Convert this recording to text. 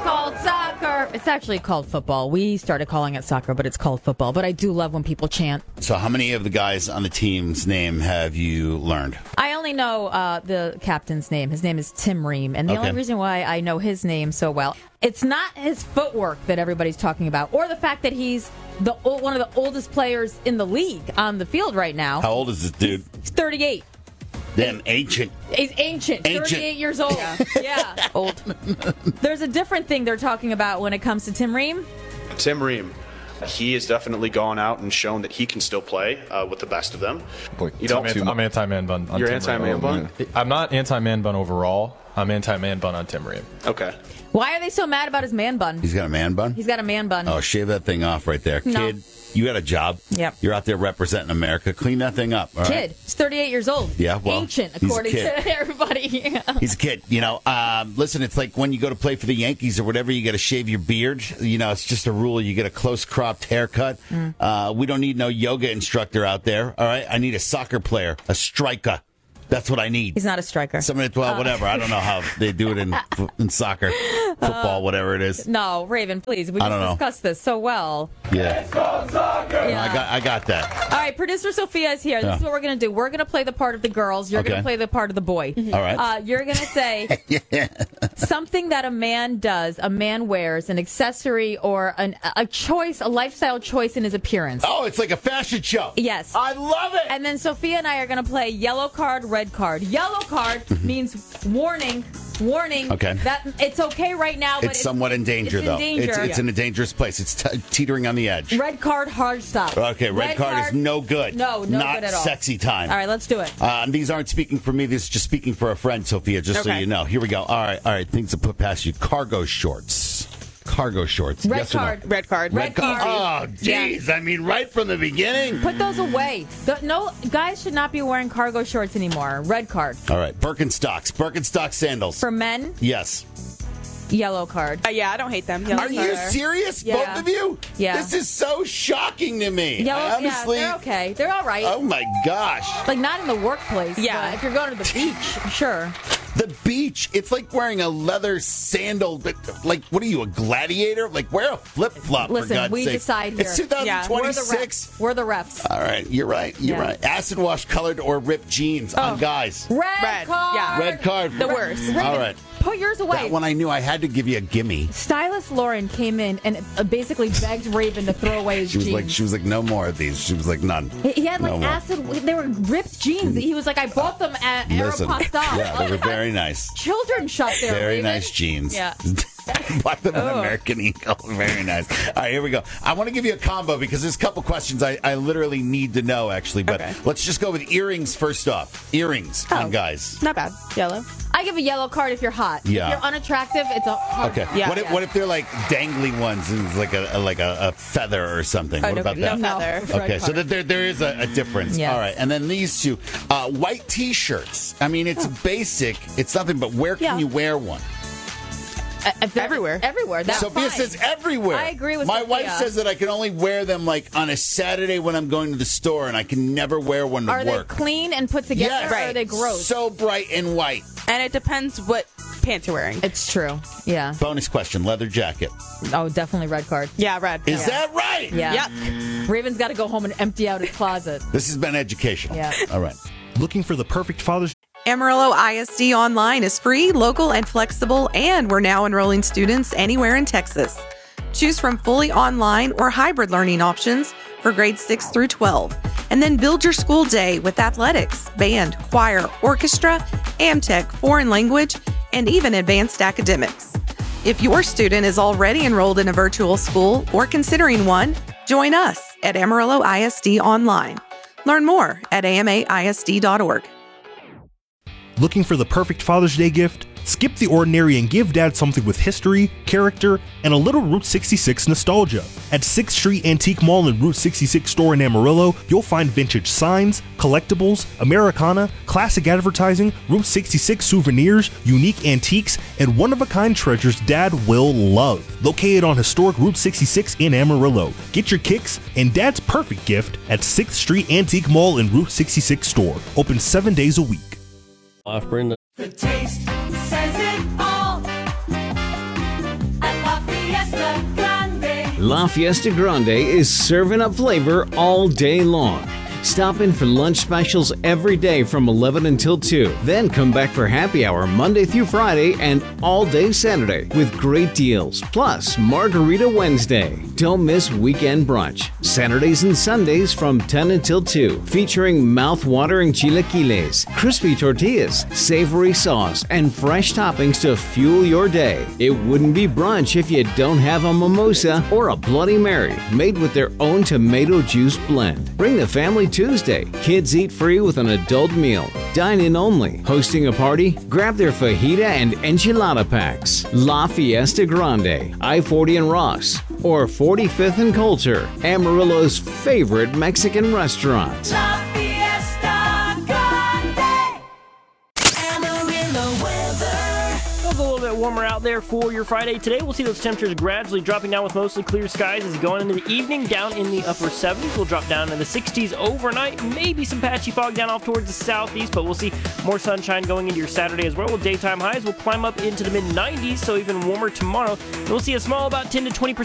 called soccer. It's actually called football. We started calling it soccer, but it's called football. But I do love when people chant. So how many of the guys on the team's name have you learned? I only know the captain's name. His name is Tim Ream. And the only reason why I know his name so well, it's not his footwork that everybody's talking about, or the fact that he's one of the oldest players in the league on the field right now. How old is this dude? He's 38. Damn ancient. He's ancient. 38 years old. Yeah. Old. There's a different thing they're talking about when it comes to Tim Ream. Tim Ream. He has definitely gone out and shown that he can still play with the best of them. I'm anti-man bun. You're anti-man bun? I'm not anti-man bun overall. I'm anti-man bun on Tim Ream. Okay. Why are they so mad about his man bun? He's got a man bun? He's got a man bun. Oh, shave that thing off right there. No. Kid, you got a job. Yep. You're out there representing America. Clean that thing up. All right? Kid. He's 38 years old. Yeah, well, ancient, he's a according kid. to everybody. He's a kid. Listen, it's like when you go to play for the Yankees or whatever, you got to shave your beard. It's just a rule. You get a close-cropped haircut. We don't need no yoga instructor out there. All right? I need a soccer player, a striker. That's what I need. He's not a striker. Whatever. I don't know how they do it in soccer, football, whatever it is. No, Raven, please. We just discussed this so well. Yeah. It's called soccer. Yeah. I got that. All right, producer Sophia is here. This is what we're going to do. We're going to play the part of the girls. You're going to play the part of the boy. All right. You're going to say something that a man does, a man wears, an accessory or a choice, a lifestyle choice in his appearance. Oh, it's like a fashion show. Yes. I love it. And then Sophia and I are going to play yellow card, red card. Yellow card means warning. Okay. That it's okay right now, but it's somewhat in danger, though. It's in a dangerous place. It's teetering on the edge. Red card, hard stop. Okay, red card is no good. No not good at all. Sexy time. All right, let's do it. These aren't speaking for me. This is just speaking for a friend, Sophia, just so you know. Here we go. All right. Things to put past you. Cargo shorts. Red card. Red card. Oh, jeez. I mean, right from the beginning. Put those away. No, guys should not be wearing cargo shorts anymore. Red card. All right. Birkenstock sandals. For men? Yes. Yellow card. Yeah, I don't hate them. Yellow Are you serious? Yeah. Both of you? Yeah. This is so shocking to me. Yellow, Honestly, they're okay. They're all right. Oh, my gosh. Like, not in the workplace. Yeah. But if you're going to the beach, sure. The beach, it's like wearing a leather sandal. Like, what are you, a gladiator? Like, wear a flip-flop, Listen, for God's we sake. decide here. It's 2026. We're the refs. All right, you're right. Acid wash colored or ripped jeans on guys. Red card. Yeah. Red card. The worst. All right. Put yours away. That one I knew I had to give you a gimme. Stylist Lauren came in and basically begged Raven to throw away his jeans. She was like, no more of these. She was like, none. He had No more. acid. They were ripped jeans. He was like, I bought them at Aeropostale. Yeah, they were very nice. Children shop there. Very Raven. nice jeans. Yeah. Bought them at American Eagle. Very nice. All right, here we go. I want to give you a combo because there's a couple questions I literally need to know, actually. But let's just go with earrings first off. Earrings on guys. Not bad. Yellow. I give a yellow card if you're hot. Yeah. If you're unattractive, it's a hard Okay. Yeah. What if they're like dangly ones and it's like a feather or something? What about that? No feather. Okay, so there is a difference. Yes. All right, and then these two, white T-shirts. I mean, it's basic. It's nothing, but where can you wear one? Everywhere. Everywhere. That's Sophia fine. says everywhere. I agree with My Sophia. wife says that I can only wear them like on a Saturday when I'm going to the store, and I can never wear one to Are work. they clean and put together, Yes. or are they gross? So bright and white. And it depends what pants you're wearing. It's true. Yeah. Bonus question: leather jacket. Oh, definitely red card. Yeah, red. Is that right? Yeah. Yep. Raven's got to go home and empty out his closet. This has been educational. Yeah. All right. Looking for the perfect Father's Amarillo ISD Online is free, local, and flexible, and we're now enrolling students anywhere in Texas. Choose from fully online or hybrid learning options for grades 6 through 12, and then build your school day with athletics, band, choir, orchestra, AmTech, foreign language, and even advanced academics. If your student is already enrolled in a virtual school or considering one, join us at Amarillo ISD Online. Learn more at amaisd.org. Looking for the perfect Father's Day gift? Skip the ordinary and give Dad something with history, character, and a little Route 66 nostalgia. At 6th Street Antique Mall and Route 66 store in Amarillo, you'll find vintage signs, collectibles, Americana, classic advertising, Route 66 souvenirs, unique antiques, and one-of-a-kind treasures Dad will love. Located on historic Route 66 in Amarillo. Get your kicks and Dad's perfect gift at 6th Street Antique Mall and Route 66 store. Open 7 days a week. Offering The taste says it all. I La Fiesta Grande is serving up flavor all day long. Stop in for lunch specials every day from 11 until 2. Then come back for happy hour Monday through Friday and all day Saturday with great deals. Plus, Margarita Wednesday. Don't miss weekend brunch. Saturdays and Sundays from 10 until 2. Featuring mouth-watering chilaquiles, crispy tortillas, savory sauce, and fresh toppings to fuel your day. It wouldn't be brunch if you don't have a mimosa or a Bloody Mary made with their own tomato juice blend. Bring the family Tuesday. Kids eat free with an adult meal. Dine in only. Hosting a party? Grab their fajita and enchilada packs. La Fiesta Grande, I-40 and Ross, or 45th and Coulter, Amarillo's favorite Mexican restaurant. La Fiesta Grande. Amarillo weather. Feels a little bit warmer out there for your Friday today. We'll see those temperatures gradually dropping down with mostly clear skies as you go on into the evening. Down in the upper 70s, we'll drop down in the 60s overnight. Maybe some patchy fog down off towards the southeast, but we'll see more sunshine going into your Saturday as well. With daytime highs, we'll climb up into the mid-90s, so even warmer tomorrow. And we'll see a small about 10 to 20%